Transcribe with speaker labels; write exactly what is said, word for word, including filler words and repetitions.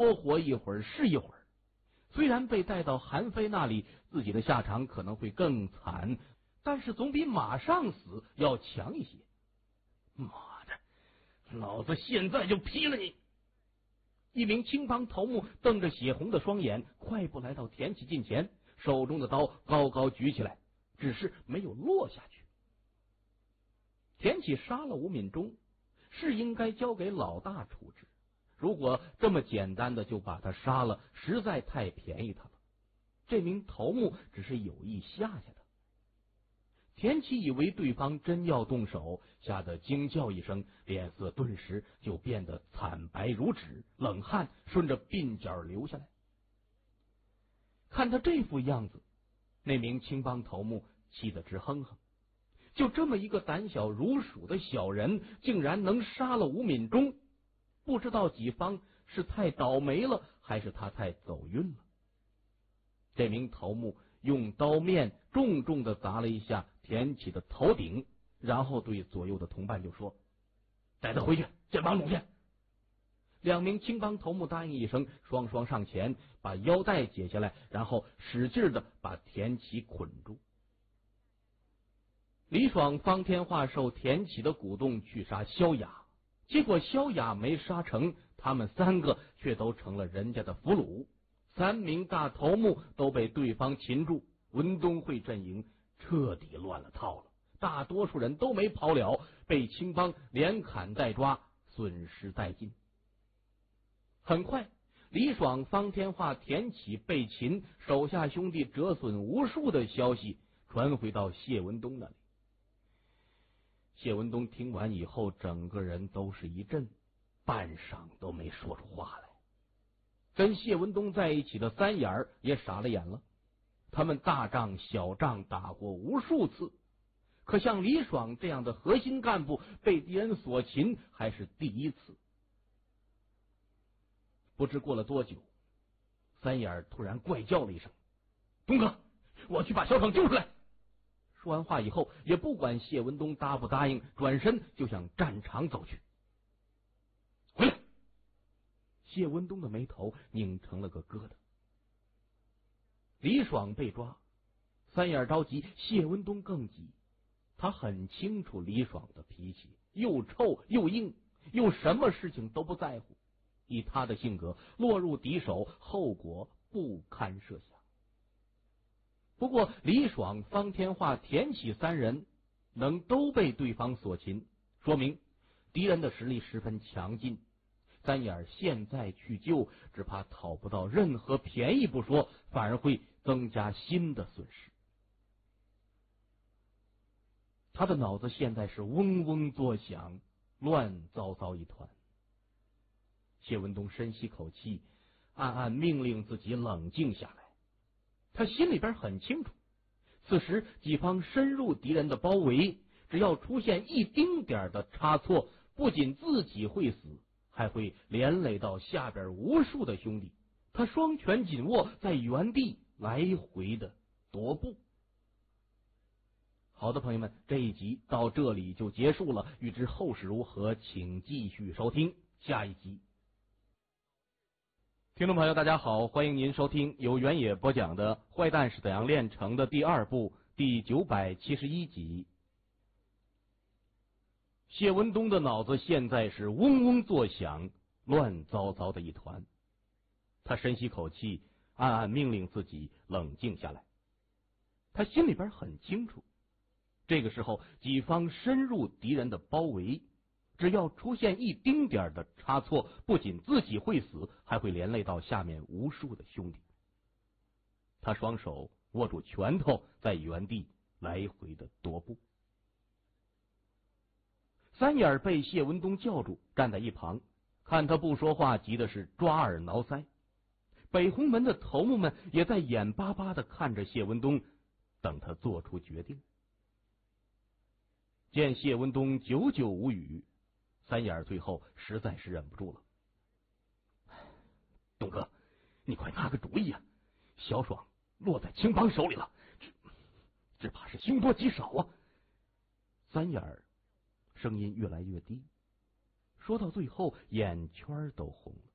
Speaker 1: 多活一会儿是一会儿。虽然被带到韩非那里，自己的下场可能会更惨，但是总比马上死要强一些。妈的，老子现在就劈了你！一名青帮头目瞪着血红的双眼，快步来到田启近前，手中的刀高高举起来，只是没有落下去。田启杀了吴敏忠，是应该交给老大处置，如果这么简单的就把他杀了，实在太便宜他了。这名头目只是有意吓吓他。田启以为对方真要动手，吓得惊叫一声，脸色顿时就变得惨白如纸，冷汗顺着鬓角流下来。看他这副样子，那名青帮头目气得直哼哼，就这么一个胆小如鼠的小人，竟然能杀了吴敏忠，不知道己方是太倒霉了，还是他太走运了。这名头目用刀面重重的砸了一下田启的头顶，然后对左右的同伴就说：“带他回去见帮主去。”两名青帮头目答应一声，双双上前把腰带解下来，然后使劲的把田启捆住。李爽、方天化受田启的鼓动去杀萧雅，结果萧雅没杀成，他们三个却都成了人家的俘虏。三名大头目都被对方擒住，文东会阵营彻底乱了套了，大多数人都没跑了，被青帮连砍带抓，损失殆尽。很快，李爽、方天化、田启被擒，手下兄弟折损无数的消息传回到谢文东那里。谢文东听完以后，整个人都是一震，半晌都没说出话来。跟谢文东在一起的三眼儿也傻了眼了，他们大仗小仗打过无数次，可像李爽这样的核心干部被敌人所擒还是第一次。不知过了多久，三眼儿突然怪叫了一声：“东哥，我去把小闯救出来！”说完话以后，也不管谢文东答不答应，转身就向战场走去。回来！谢文东的眉头拧成了个疙瘩。李爽被抓，三眼着急，谢文东更急。他很清楚李爽的脾气，又臭又硬，又什么事情都不在乎。以他的性格，落入敌手，后果不堪设想。不过李爽、方天化、田启三人能都被对方所擒，说明敌人的实力十分强劲。三眼现在去救，只怕讨不到任何便宜不说，反而会增加新的损失。他的脑子现在是嗡嗡作响，乱糟糟一团。谢文东深吸口气，暗暗命令自己冷静下来。他心里边很清楚，此时己方深入敌人的包围，只要出现一丁点的差错，不仅自己会死，还会连累到下边无数的兄弟。他双拳紧握，在原地来回的踱步。好的，朋友们，这一集到这里就结束了，欲知后事如何，请继续收听下一集。听众朋友大家好，欢迎您收听由原野播讲的《坏蛋是怎样炼成的》第二部第九百七十一集。谢文东的脑子现在是嗡嗡作响，乱糟糟的一团。他深吸口气，暗暗命令自己冷静下来。他心里边很清楚，这个时候己方深入敌人的包围，只要出现一丁点的差错，不仅自己会死，还会连累到下面无数的兄弟。他双手握住拳头，在原地来回的踱步。三眼被谢文东叫住，站在一旁，看他不说话，急的是抓耳挠腮。北红门的头目们也在眼巴巴的看着谢文东，等他做出决定。见谢文东久久无语，三眼最后实在是忍不住了：“东哥，你快拿个主意啊！小爽落在青帮手里了，只只怕是凶多吉少啊！”三眼声音越来越低，说到最后眼圈都红了。